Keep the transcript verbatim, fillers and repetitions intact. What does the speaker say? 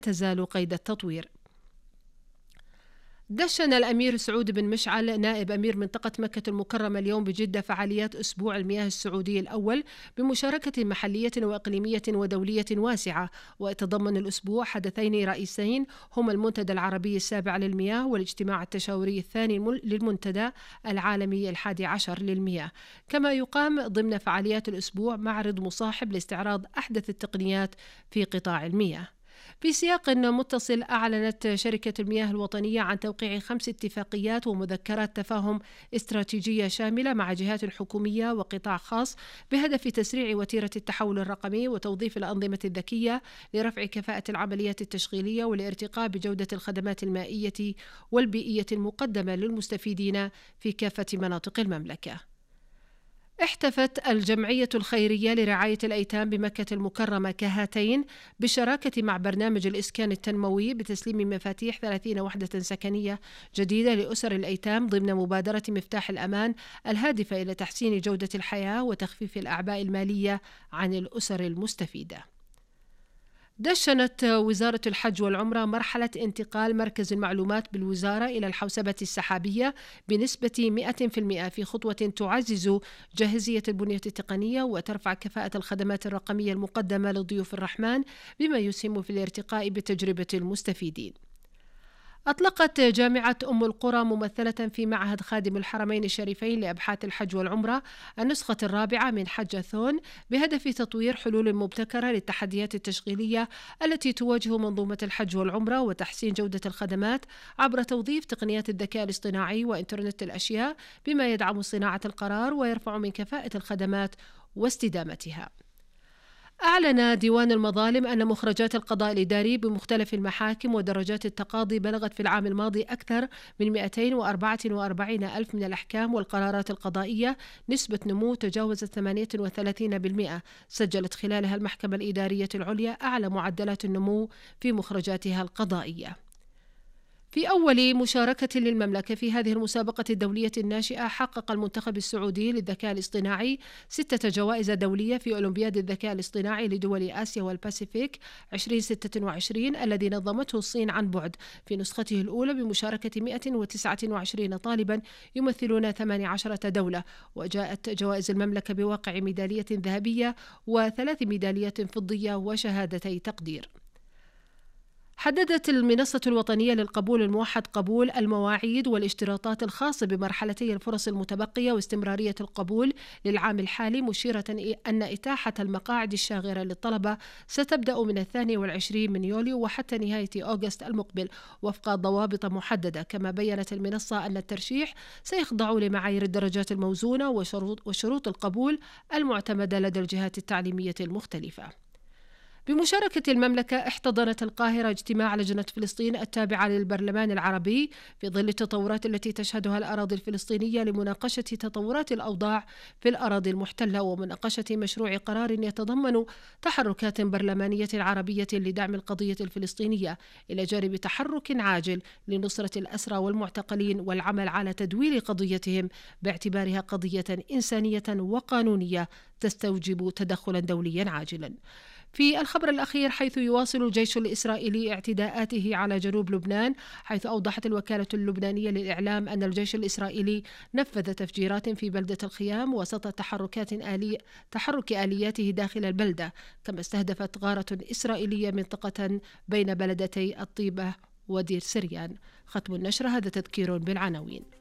تزال قيد التطوير. دشن الأمير سعود بن مشعل نائب أمير منطقة مكة المكرمة اليوم بجدة فعاليات أسبوع المياه السعودي الأول بمشاركة محلية وإقليمية ودولية واسعة، ويتضمن الأسبوع حدثين رئيسين هما المنتدى العربي السابع للمياه والاجتماع التشاوري الثاني للمنتدى العالمي الحادي عشر للمياه. كما يقام ضمن فعاليات الأسبوع معرض مصاحب لاستعراض أحدث التقنيات في قطاع المياه. في سياق متصل، أعلنت شركة المياه الوطنية عن توقيع خمس اتفاقيات ومذكرات تفاهم استراتيجية شاملة مع جهات حكومية وقطاع خاص بهدف تسريع وتيرة التحول الرقمي وتوظيف الأنظمة الذكية لرفع كفاءة العمليات التشغيلية والارتقاء بجودة الخدمات المائية والبيئية المقدمة للمستفيدين في كافة مناطق المملكة. احتفت الجمعية الخيرية لرعاية الأيتام بمكة المكرمة كهاتين بالشراكة مع برنامج الإسكان التنموي بتسليم مفاتيح ثلاثين وحدة سكنية جديدة لأسر الأيتام ضمن مبادرة مفتاح الأمان الهادفة إلى تحسين جودة الحياة وتخفيف الأعباء المالية عن الأسر المستفيدة. دشنت وزارة الحج والعمرة مرحلة انتقال مركز المعلومات بالوزارة إلى الحوسبة السحابية بنسبة مئة بالمئة في خطوة تعزز جاهزية البنية التقنية وترفع كفاءة الخدمات الرقمية المقدمة لضيوف الرحمن، بما يسهم في الارتقاء بتجربة المستفيدين. أطلقت جامعة أم القرى ممثلة في معهد خادم الحرمين الشريفين لأبحاث الحج والعمرة النسخة الرابعة من حجاثون بهدف تطوير حلول مبتكرة للتحديات التشغيلية التي تواجه منظومة الحج والعمرة وتحسين جودة الخدمات عبر توظيف تقنيات الذكاء الاصطناعي وإنترنت الأشياء، بما يدعم صناعة القرار ويرفع من كفاءة الخدمات واستدامتها. أعلن ديوان المظالم أن مخرجات القضاء الإداري بمختلف المحاكم ودرجات التقاضي بلغت في العام الماضي أكثر من مئتين وأربعة وأربعين ألف من الأحكام والقرارات القضائية، نسبة نمو تجاوزت ثمانية وثلاثين بالمئة، سجلت خلالها المحكمة الإدارية العليا أعلى معدلات النمو في مخرجاتها القضائية. في أول مشاركة للمملكة في هذه المسابقة الدولية الناشئة، حقق المنتخب السعودي للذكاء الاصطناعي ستة جوائز دولية في أولمبياد الذكاء الاصطناعي لدول آسيا والباسيفيك ألفين وستة وعشرين الذي نظمته الصين عن بعد في نسخته الأولى بمشاركة مئة وتسعة وعشرين طالبا يمثلون ثمانية عشر دولة. وجاءت جوائز المملكة بواقع ميدالية ذهبية وثلاث ميداليات فضية وشهادتي تقدير. حددت المنصة الوطنية للقبول الموحد قبول المواعيد والاشتراطات الخاصة بمرحلتي الفرص المتبقية واستمرارية القبول للعام الحالي، مشيرة أن إتاحة المقاعد الشاغرة للطلبة ستبدأ من الثاني والعشرين من يوليو وحتى نهاية أغسطس المقبل وفق ضوابط محددة. كما بيّنت المنصة أن الترشيح سيخضع لمعايير الدرجات الموزونة وشروط, وشروط القبول المعتمدة لدى الجهات التعليمية المختلفة. بمشاركة المملكة، احتضنت القاهرة اجتماع لجنة فلسطين التابعة للبرلمان العربي في ظل التطورات التي تشهدها الأراضي الفلسطينية لمناقشة تطورات الأوضاع في الأراضي المحتلة ومناقشة مشروع قرار يتضمن تحركات برلمانية عربية لدعم القضية الفلسطينية إلى جانب تحرك عاجل لنصرة الأسرى والمعتقلين والعمل على تدوير قضيتهم باعتبارها قضية إنسانية وقانونية تستوجب تدخلا دوليا عاجلا. في الخبر الأخير، حيث يواصل الجيش الإسرائيلي اعتداءاته على جنوب لبنان، حيث أوضحت الوكالة اللبنانية للإعلام أن الجيش الإسرائيلي نفذ تفجيرات في بلدة الخيام وسط تحركات آلية تحرك آلياته داخل البلدة، كما استهدفت غارة إسرائيلية منطقة بين بلدتي الطيبة ودير سريان. ختم النشر، هذا تذكير بالعناوين.